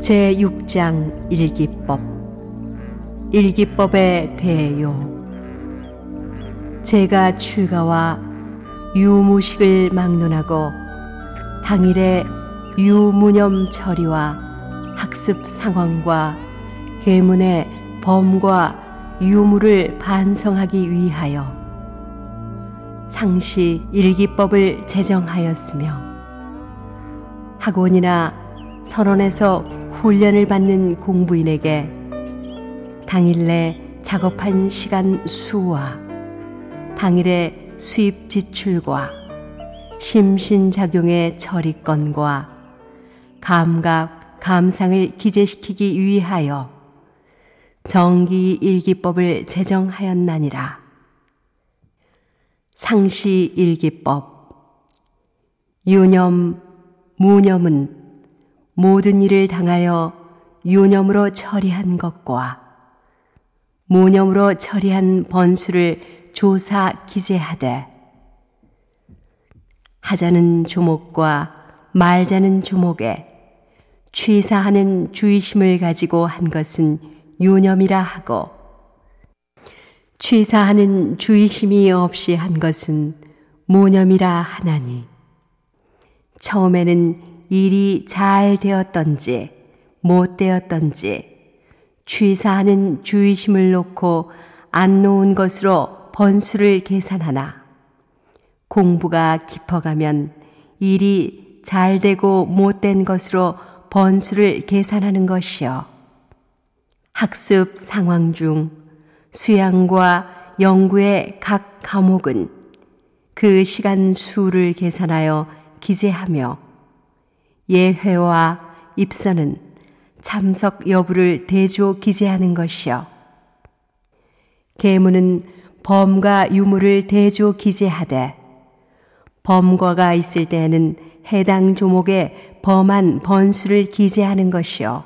제6장 일기법. 일기법의 대요. 제가 출가와 유무식을 막론하고 당일에 유무념 처리와 학습 상황과 계문의 범과 유무를 반성하기 위하여 상시 일기법을 제정하였으며, 학원이나 선원에서 훈련을 받는 공부인에게 당일 내 작업한 시간 수와 당일의 수입 지출과 심신작용의 처리건과 감각, 감상을 기재시키기 위하여 정기 일기법을 제정하였나니라. 상시 일기법. 유념, 무념은 모든 일을 당하여 유념으로 처리한 것과 무념으로 처리한 번수를 조사 기재하되, 하자는 조목과 말자는 조목에 취사하는 주의심을 가지고 한 것은 유념이라 하고, 취사하는 주의심이 없이 한 것은 무념이라 하나니, 처음에는 일이 잘 되었던지 못 되었던지 취사하는 주의심을 놓고 안 놓은 것으로 번수를 계산하나, 공부가 깊어가면 일이 잘 되고 못된 것으로 번수를 계산하는 것이요, 학습 상황 중 수양과 연구의 각 과목은 그 시간 수를 계산하여 기재하며, 예회와 입선은 참석 여부를 대조 기재하는 것이요, 계문은 범과 유무를 대조 기재하되, 범과가 있을 때에는 해당 조목에 범한 번수를 기재하는 것이요,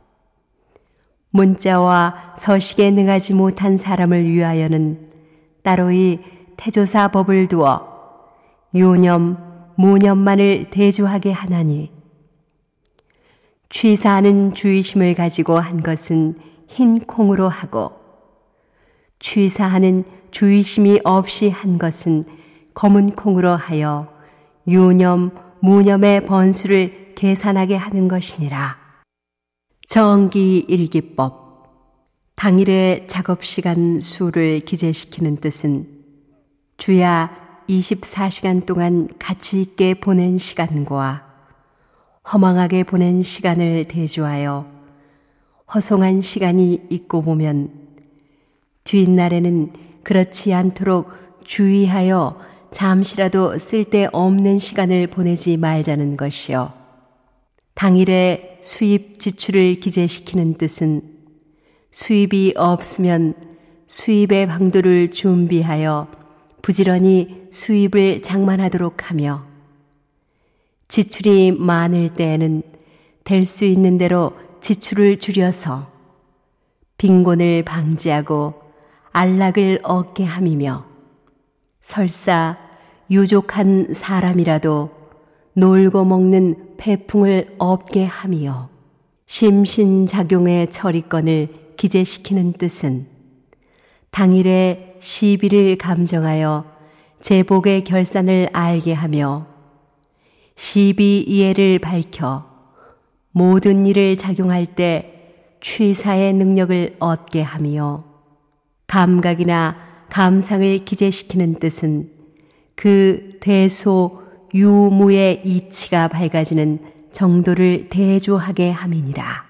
문자와 서식에 능하지 못한 사람을 위하여는 따로이 태조사 법을 두어 유념, 무념만을 대조하게 하나니, 취사하는 주의심을 가지고 한 것은 흰 콩으로 하고, 취사하는 주의심이 없이 한 것은 검은 콩으로 하여 유념, 무념의 번수를 계산하게 하는 것이니라. 정기 일기법. 당일의 작업시간 수를 기재시키는 뜻은 주야 24시간 동안 가치 있게 보낸 시간과 허망하게 보낸 시간을 대조하여 허송한 시간이 있고 보면 뒷날에는 그렇지 않도록 주의하여 잠시라도 쓸데없는 시간을 보내지 말자는 것이요, 당일에 수입 지출을 기재시키는 뜻은 수입이 없으면 수입의 방도를 준비하여 부지런히 수입을 장만하도록 하며, 지출이 많을 때에는 될 수 있는 대로 지출을 줄여서 빈곤을 방지하고 안락을 얻게 함이며, 설사 유족한 사람이라도 놀고 먹는 배풍을 얻게 함이요, 심신작용의 처리건을 기재시키는 뜻은 당일에 시비를 감정하여 제복의 결산을 알게 하며, 시비 이해를 밝혀 모든 일을 작용할 때 취사의 능력을 얻게 하며, 감각이나 감상을 기재시키는 뜻은 그 대소 유무의 이치가 밝아지는 정도를 대조하게 함이니라.